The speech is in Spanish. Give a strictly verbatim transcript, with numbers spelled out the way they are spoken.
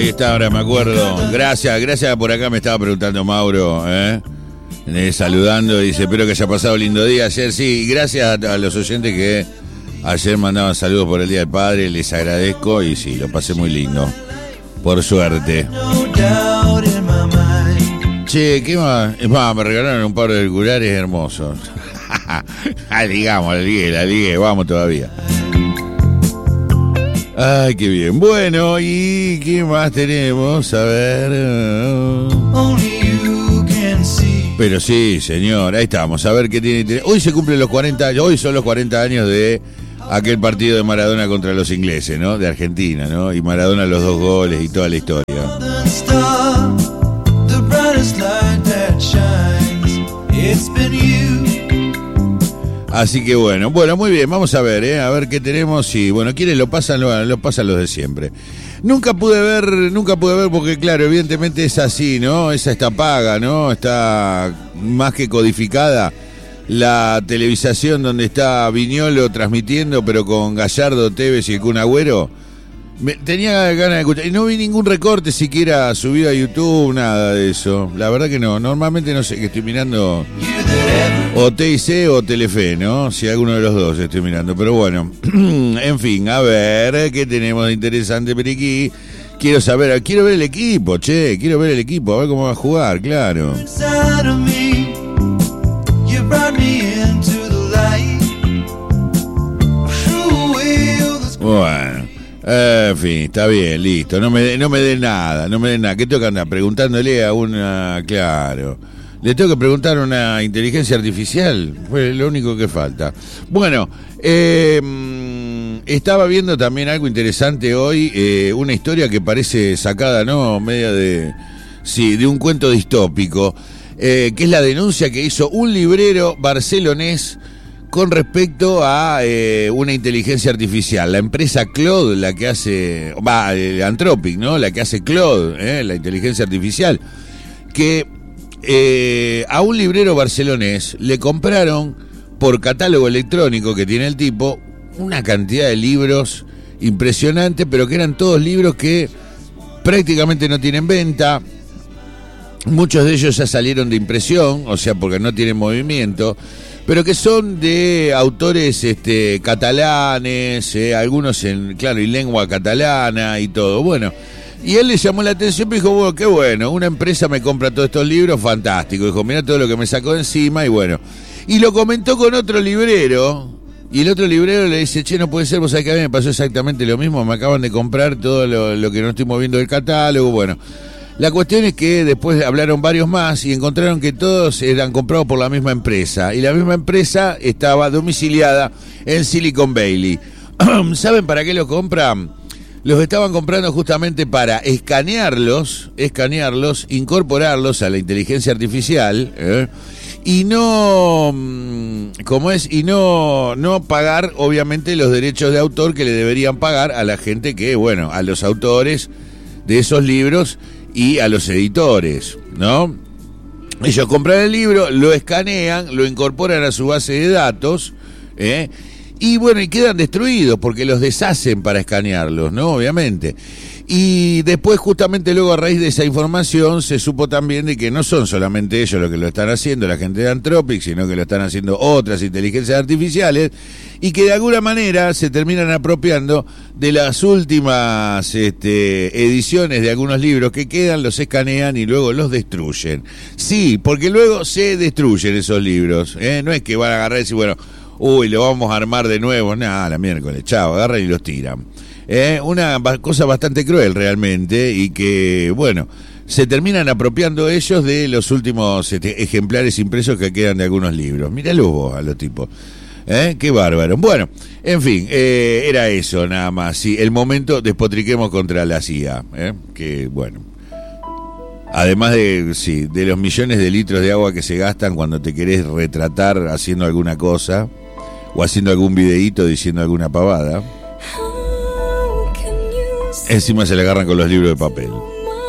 Ahí está, ahora me acuerdo. Gracias, gracias por acá me estaba preguntando Mauro, ¿eh? Eh, saludando, dice, espero que haya pasado lindo día ayer. Sí, gracias a, a los oyentes que ayer mandaban saludos por el Día del Padre, les agradezco y sí, lo pasé muy lindo. Por suerte. Che, ¿qué más? Es más, me regalaron un par de auriculares hermosos. Ah, digamos, la ligué, la ligué, vamos todavía. Ay, qué bien. Bueno, ¿y qué más tenemos? A ver. Pero sí, señor, ahí estamos. A ver qué tiene. Hoy se cumplen los cuarenta años. Hoy son los cuarenta años de aquel partido de Maradona contra los ingleses, ¿no? De Argentina, ¿no? Y Maradona los dos goles y toda la historia. Así que bueno, bueno, muy bien, vamos a ver, ¿eh? A ver qué tenemos y bueno, ¿quiénes lo pasan? Lo, lo pasan los de siempre. Nunca pude ver, nunca pude ver porque claro, evidentemente es así, ¿no? Esa está paga, ¿no? Está más que codificada la televisación donde está Viñolo transmitiendo, pero con Gallardo, Tevez y el Kun Agüero. Me, tenía ganas de escuchar. Y no vi ningún recorte siquiera subido a YouTube, nada de eso. La verdad que no. Normalmente no sé, que estoy mirando o T I C o Telefe, ¿no? Si alguno de los dos estoy mirando. Pero bueno, en fin, a ver, ¿qué tenemos de interesante, Periquí? Quiero saber, quiero ver el equipo, che. Quiero ver el equipo, a ver cómo va a jugar, claro. Bueno. En fin, está bien, listo. No me, no me den nada, no me den nada. ¿Qué tengo que andar preguntándole a una? Claro. Le tengo que preguntar a una inteligencia artificial. Fue lo único que falta. Bueno, eh, estaba viendo también algo interesante hoy. Eh, una historia que parece sacada, ¿no? Media de. Sí, de un cuento distópico. Eh, que es la denuncia que hizo un librero barcelonés con respecto a eh, una inteligencia artificial, la empresa Claude, la que hace, va, eh, Anthropic, ¿no? La que hace Claude, eh, la inteligencia artificial, que eh, a un librero barcelonés le compraron por catálogo electrónico que tiene el tipo una cantidad de libros impresionante, pero que eran todos libros que prácticamente no tienen venta. Muchos de ellos ya salieron de impresión, o sea, porque no tienen movimiento, pero que son de autores este, catalanes, eh, algunos en, claro, y lengua catalana y todo. Bueno, y él le llamó la atención y dijo, bueno, qué bueno, una empresa me compra todos estos libros, fantástico. Dijo, mira todo lo que me sacó de encima y bueno. Y lo comentó con otro librero, y el otro librero le dice, che, no puede ser, vos sabés que a mí me pasó exactamente lo mismo, me acaban de comprar todo lo, lo que no estoy moviendo del catálogo, bueno. La cuestión es que después hablaron varios más y encontraron que todos eran comprados por la misma empresa. Y la misma empresa estaba domiciliada en Silicon Valley. ¿Saben para qué lo compran? Los estaban comprando justamente para escanearlos, escanearlos, incorporarlos a la inteligencia artificial, ¿eh? y no, ¿cómo es? Y no, no pagar, obviamente, los derechos de autor que le deberían pagar a la gente que, bueno, a los autores de esos libros y a los editores, ¿no? Ellos compran el libro, lo escanean, lo incorporan a su base de datos, ¿eh? y bueno, y quedan destruidos porque los deshacen para escanearlos, ¿no? Obviamente. Y después, justamente luego, a raíz de esa información, se supo también de que no son solamente ellos los que lo están haciendo, la gente de Anthropic, sino que lo están haciendo otras inteligencias artificiales, y que de alguna manera se terminan apropiando de las últimas este, ediciones de algunos libros que quedan, los escanean y luego los destruyen. Sí, porque luego se destruyen esos libros, ¿eh? No es que van a agarrar y decir, bueno, uy, lo vamos a armar de nuevo, nada, la miércoles, chao, agarran y los tiran. Eh, una cosa bastante cruel realmente y que, bueno, se terminan apropiando ellos de los últimos este, ejemplares impresos que quedan de algunos libros. Míralo vos a los tipos. ¿Eh? Qué bárbaro. Bueno, en fin, eh, era eso nada más. Sí, el momento despotriquemos contra la C I A. ¿eh? Que, bueno, además de, sí, de los millones de litros de agua que se gastan cuando te querés retratar haciendo alguna cosa o haciendo algún videíto diciendo alguna pavada. Encima se le agarran con los libros de papel.